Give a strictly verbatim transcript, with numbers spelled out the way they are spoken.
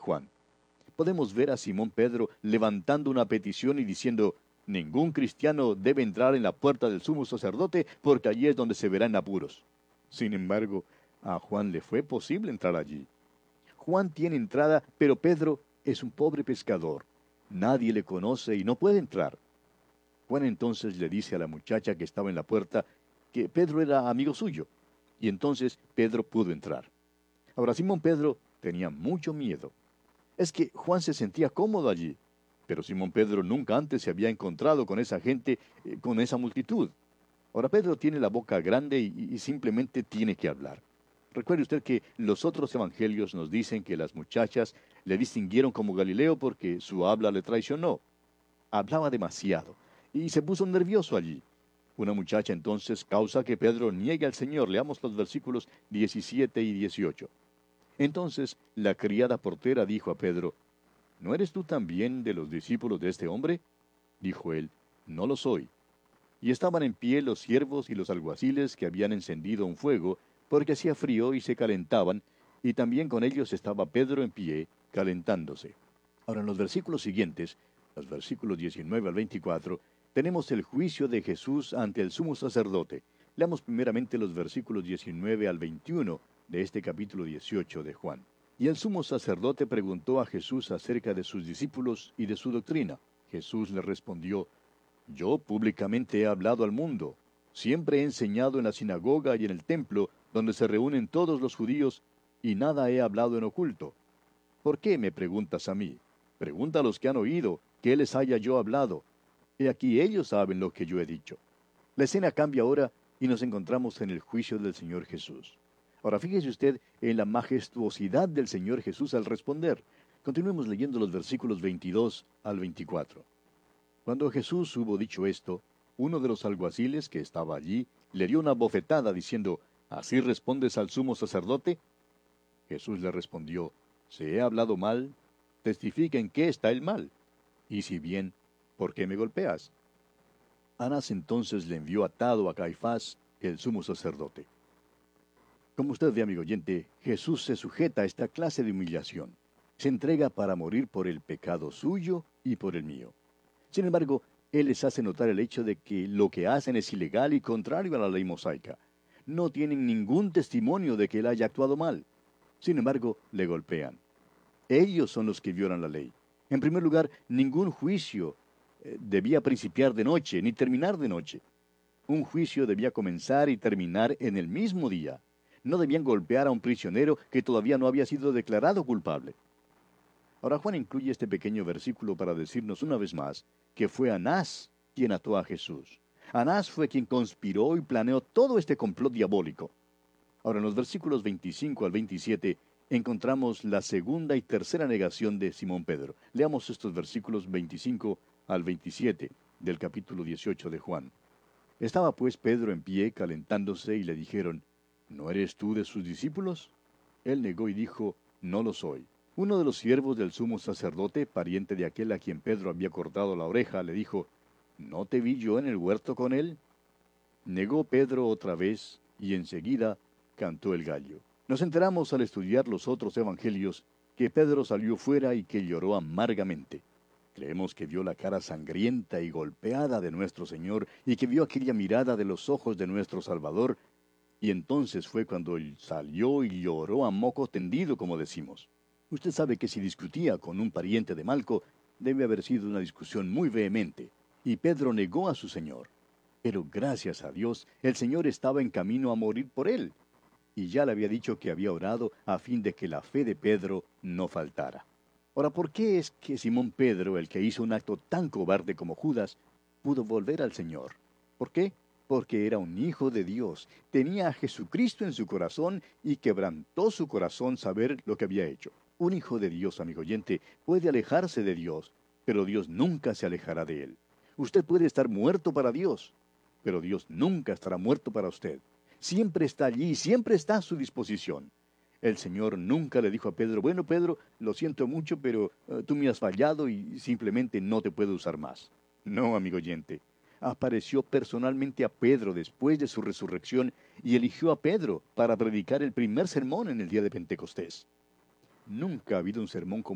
Juan. Podemos ver a Simón Pedro levantando una petición y diciendo, ningún cristiano debe entrar en la puerta del sumo sacerdote porque allí es donde se verá en apuros. Sin embargo, a Juan le fue posible entrar allí. Juan tiene entrada, pero Pedro es un pobre pescador. Nadie le conoce y no puede entrar. Juan entonces le dice a la muchacha que estaba en la puerta que Pedro era amigo suyo, y entonces Pedro pudo entrar. Ahora Simón Pedro tenía mucho miedo. Es que Juan se sentía cómodo allí, pero Simón Pedro nunca antes se había encontrado con esa gente, eh, con esa multitud. Ahora Pedro tiene la boca grande y, y simplemente tiene que hablar. Recuerde usted que los otros evangelios nos dicen que las muchachas le distinguieron como Galileo porque su habla le traicionó. Hablaba demasiado y se puso nervioso allí. Una muchacha entonces causa que Pedro niegue al Señor. Leamos los versículos diecisiete y dieciocho. Entonces la criada portera dijo a Pedro, ¿no eres tú también de los discípulos de este hombre? Dijo él, no lo soy. Y estaban en pie los siervos y los alguaciles que habían encendido un fuego, porque hacía frío y se calentaban, y también con ellos estaba Pedro en pie, calentándose. Ahora en los versículos siguientes, los versículos diecinueve al veinticuatro, tenemos el juicio de Jesús ante el sumo sacerdote. Leamos primeramente los versículos diecinueve al veintiuno de este capítulo dieciocho de Juan. Y el sumo sacerdote preguntó a Jesús acerca de sus discípulos y de su doctrina. Jesús le respondió, yo públicamente he hablado al mundo. Siempre he enseñado en la sinagoga y en el templo, donde se reúnen todos los judíos, y nada he hablado en oculto. ¿Por qué me preguntas a mí? Pregunta a los que han oído, que les haya yo hablado. He aquí ellos saben lo que yo he dicho. La escena cambia ahora y nos encontramos en el juicio del Señor Jesús. Ahora fíjese usted en la majestuosidad del Señor Jesús al responder. Continuemos leyendo los versículos veintidós al veinticuatro. Cuando Jesús hubo dicho esto, uno de los alguaciles que estaba allí le dio una bofetada diciendo, ¿así respondes al sumo sacerdote? Jesús le respondió, si he hablado mal, testifica en qué está el mal. Y si bien, ¿por qué me golpeas? Anás entonces le envió atado a Caifás, el sumo sacerdote. Como usted ve, amigo oyente, Jesús se sujeta a esta clase de humillación. Se entrega para morir por el pecado suyo y por el mío. Sin embargo, Él les hace notar el hecho de que lo que hacen es ilegal y contrario a la ley mosaica. No tienen ningún testimonio de que Él haya actuado mal. Sin embargo, le golpean. Ellos son los que violan la ley. En primer lugar, ningún juicio eh, debía principiar de noche ni terminar de noche. Un juicio debía comenzar y terminar en el mismo día. No debían golpear a un prisionero que todavía no había sido declarado culpable. Ahora Juan incluye este pequeño versículo para decirnos una vez más que fue Anás quien ató a Jesús. Anás fue quien conspiró y planeó todo este complot diabólico. Ahora en los versículos veinticinco al veintisiete encontramos la segunda y tercera negación de Simón Pedro. Leamos estos versículos veinticinco al veintisiete del capítulo dieciocho de Juan. Estaba pues Pedro en pie calentándose y le dijeron, ¿no eres tú de sus discípulos? Él negó y dijo, no lo soy. Uno de los siervos del sumo sacerdote, pariente de aquel a quien Pedro había cortado la oreja, le dijo, ¿no te vi yo en el huerto con él? Negó Pedro otra vez, y enseguida cantó el gallo. Nos enteramos al estudiar los otros evangelios que Pedro salió fuera y que lloró amargamente. Creemos que vio la cara sangrienta y golpeada de nuestro Señor y que vio aquella mirada de los ojos de nuestro Salvador, y entonces fue cuando él salió y lloró a moco tendido, como decimos. Usted sabe que si discutía con un pariente de Malco, debe haber sido una discusión muy vehemente, y Pedro negó a su Señor. Pero gracias a Dios, el Señor estaba en camino a morir por él, y ya le había dicho que había orado a fin de que la fe de Pedro no faltara. Ahora, ¿por qué es que Simón Pedro, el que hizo un acto tan cobarde como Judas, pudo volver al Señor? ¿Por qué? Porque era un hijo de Dios, tenía a Jesucristo en su corazón y quebrantó su corazón saber lo que había hecho. Un hijo de Dios, amigo oyente, puede alejarse de Dios, pero Dios nunca se alejará de él. Usted puede estar muerto para Dios, pero Dios nunca estará muerto para usted. Siempre está allí, siempre está a su disposición. El Señor nunca le dijo a Pedro, bueno, Pedro, lo siento mucho, pero uh, tú me has fallado y simplemente no te puedo usar más. No, amigo oyente. Apareció personalmente a Pedro después de su resurrección y eligió a Pedro para predicar el primer sermón en el día de Pentecostés. Nunca ha habido un sermón como